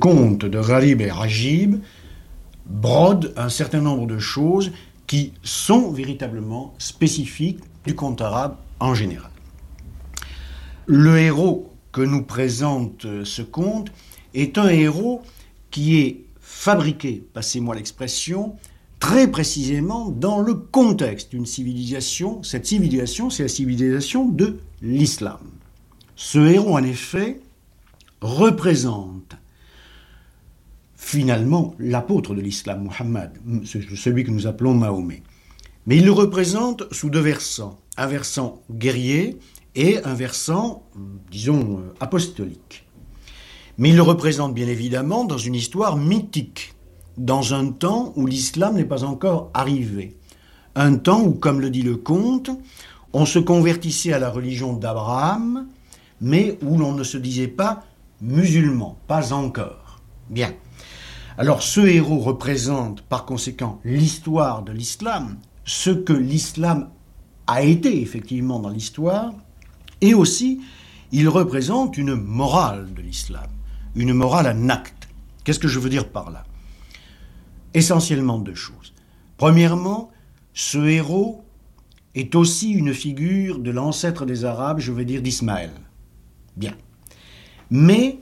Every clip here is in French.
conte de Gharib et Ajib brode un certain nombre de choses qui sont véritablement spécifiques du conte arabe en général. Le héros que nous présente ce conte est un héros qui est fabriqué, passez-moi l'expression, très précisément dans le contexte d'une civilisation. Cette civilisation, c'est la civilisation de l'islam. Ce héros, en effet, représente finalement l'apôtre de l'islam, Muhammad, celui que nous appelons Mahomet. Mais il le représente sous deux versants. Un versant guerrier et un versant, disons, apostolique. Mais il le représente bien évidemment dans une histoire mythique, dans un temps où l'islam n'est pas encore arrivé. Un temps où, comme le dit le conte, on se convertissait à la religion d'Abraham, mais où l'on ne se disait pas musulman, pas encore. Bien. Alors ce héros représente par conséquent l'histoire de l'islam, ce que l'islam a été effectivement dans l'histoire, et aussi il représente une morale de l'islam, une morale en acte. Qu'est-ce que je veux dire par là ? Essentiellement deux choses. Premièrement, ce héros est aussi une figure de l'ancêtre des Arabes, je veux dire d'Ismaël. Bien. Mais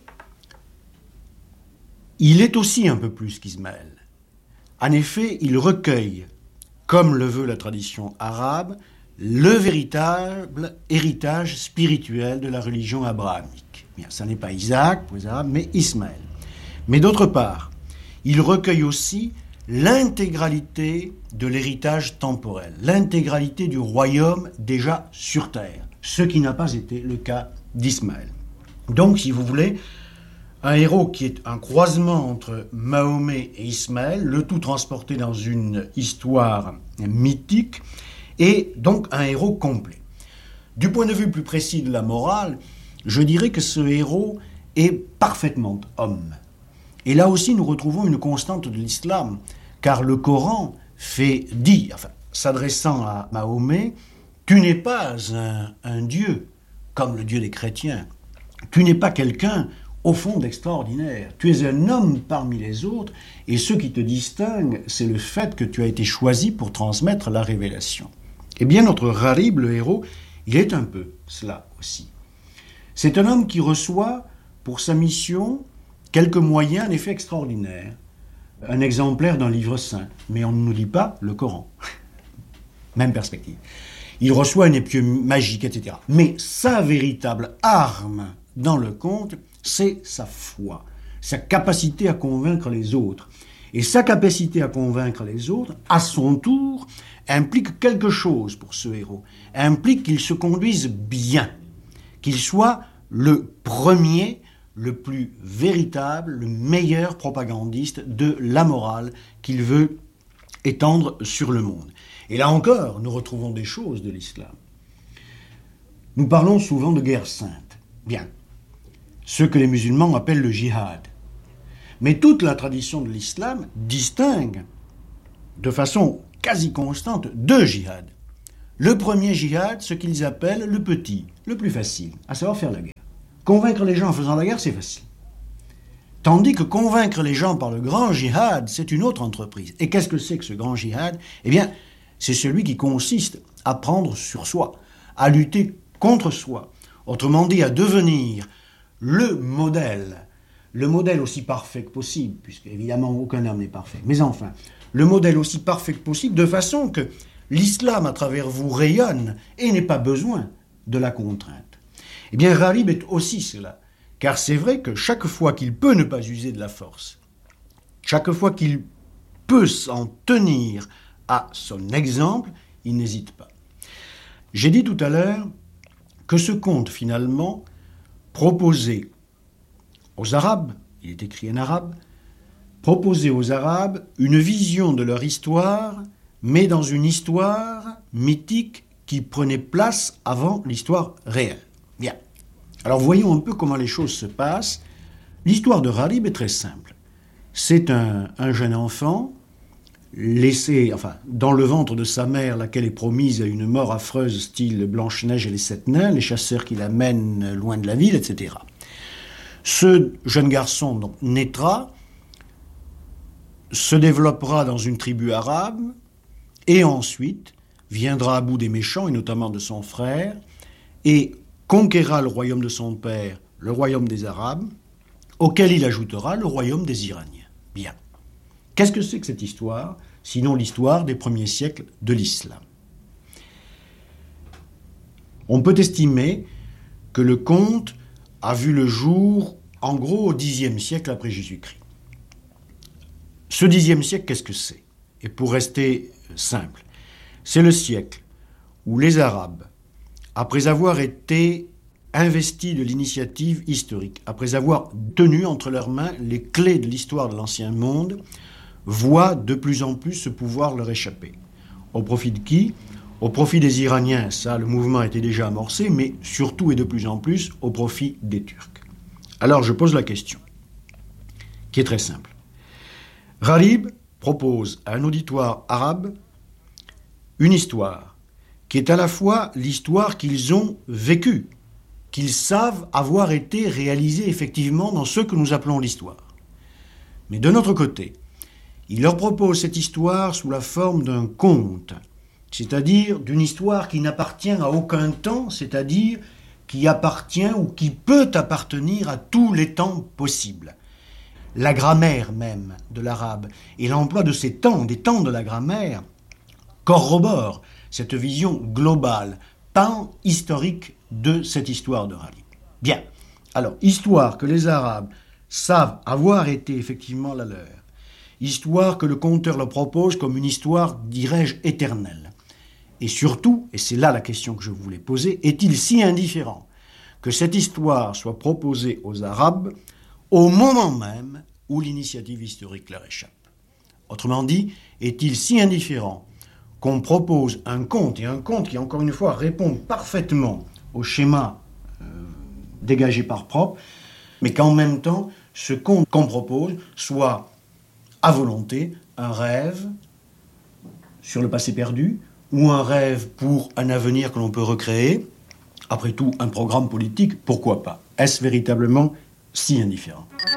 il est aussi un peu plus qu'Ismaël. En effet, il recueille, comme le veut la tradition arabe, le véritable héritage spirituel de la religion abrahamique. Bien, ça n'est pas Isaac pour les Arabes, mais Ismaël. Mais d'autre part, il recueille aussi l'intégralité de l'héritage temporel, l'intégralité du royaume déjà sur terre, ce qui n'a pas été le cas d'Ismaël. Donc, si vous voulez, un héros qui est un croisement entre Mahomet et Ismaël, le tout transporté dans une histoire mythique, et donc un héros complet. Du point de vue plus précis de la morale, je dirais que ce héros est parfaitement homme. Et là aussi, nous retrouvons une constante de l'islam, car le Coran dit, s'adressant à Mahomet, « Tu n'es pas un dieu comme le Dieu des chrétiens. Tu n'es pas quelqu'un au fond d'extraordinaire. Tu es un homme parmi les autres, et ce qui te distingue, c'est le fait que tu as été choisi pour transmettre la révélation. » Eh bien, notre Gharib, le héros, il est un peu cela aussi. C'est un homme qui reçoit, pour sa mission, quelques moyens, en effet, extraordinaires. Un exemplaire d'un livre saint, mais on ne nous dit pas le Coran. Même perspective. Il reçoit une épée magique, etc. Mais sa véritable arme dans le conte, c'est sa foi, sa capacité à convaincre les autres. Et sa capacité à convaincre les autres, à son tour, implique quelque chose pour ce héros. Implique qu'il se conduise bien, qu'il soit le premier, le plus véritable, le meilleur propagandiste de la morale qu'il veut étendre sur le monde. Et là encore, nous retrouvons des choses de l'islam. Nous parlons souvent de guerre sainte. Bien. Ce que les musulmans appellent le djihad. Mais toute la tradition de l'islam distingue de façon quasi constante deux djihad. Le premier djihad, ce qu'ils appellent le petit, le plus facile, à savoir faire la guerre. Convaincre les gens en faisant la guerre, c'est facile. Tandis que convaincre les gens par le grand djihad, c'est une autre entreprise. Et qu'est-ce que c'est que ce grand djihad ? Eh bien, c'est celui qui consiste à prendre sur soi, à lutter contre soi. Autrement dit, à devenir le modèle aussi parfait que possible, puisque évidemment aucun homme n'est parfait, mais enfin, le modèle aussi parfait que possible, de façon que l'islam à travers vous rayonne et n'ait pas besoin de la contrainte. Eh bien, Gharib est aussi cela, car c'est vrai que chaque fois qu'il peut ne pas user de la force, chaque fois qu'il peut s'en tenir à son exemple, il n'hésite pas. J'ai dit tout à l'heure que ce conte, finalement, proposait aux Arabes, il est écrit en arabe, proposait aux Arabes une vision de leur histoire, mais dans une histoire mythique qui prenait place avant l'histoire réelle. Bien. Alors voyons un peu comment les choses se passent. L'histoire de Gharib est très simple. C'est un jeune enfant laissé, dans le ventre de sa mère, laquelle est promise à une mort affreuse, style Blanche-Neige et les 7 nains, les chasseurs qui l'amènent loin de la ville, etc. Ce jeune garçon donc, naîtra, se développera dans une tribu arabe, et ensuite viendra à bout des méchants, et notamment de son frère, et conquérera le royaume de son père, le royaume des Arabes, auquel il ajoutera le royaume des Iraniens. Bien. Qu'est-ce que c'est que cette histoire, sinon l'histoire des premiers siècles de l'islam? On peut estimer que le conte a vu le jour, en gros, au Xe siècle après Jésus-Christ. Ce Xe siècle, qu'est-ce que c'est? Et pour rester simple, c'est le siècle où les Arabes, après avoir été investis de l'initiative historique, après avoir tenu entre leurs mains les clés de l'histoire de l'Ancien Monde, voient de plus en plus ce pouvoir leur échapper. Au profit de qui? Au profit des Iraniens, ça, le mouvement était déjà amorcé, mais surtout et de plus en plus au profit des Turcs. Alors je pose la question, qui est très simple. Gharib propose à un auditoire arabe une histoire qui est à la fois l'histoire qu'ils ont vécue, qu'ils savent avoir été réalisée effectivement dans ce que nous appelons l'histoire. Mais de notre côté, il leur propose cette histoire sous la forme d'un conte, c'est-à-dire d'une histoire qui n'appartient à aucun temps, c'est-à-dire qui appartient ou qui peut appartenir à tous les temps possibles. La grammaire même de l'arabe et l'emploi de ces temps, des temps de la grammaire, corrobore cette vision globale, pan-historique de cette histoire de Gharib. Bien, alors, histoire que les Arabes savent avoir été effectivement la leur, histoire que le conteur leur propose comme une histoire, dirais-je, éternelle. Et surtout, et c'est là la question que je voulais poser, est-il si indifférent que cette histoire soit proposée aux Arabes au moment même où l'initiative historique leur échappe? Autrement dit, est-il si indifférent qu'on propose un conte, et un conte qui, encore une fois, répond parfaitement au schéma dégagé par Prope, mais qu'en même temps, ce conte qu'on propose soit, à volonté, un rêve sur le passé perdu, ou un rêve pour un avenir que l'on peut recréer, après tout, un programme politique, pourquoi pas? Est-ce véritablement si indifférent?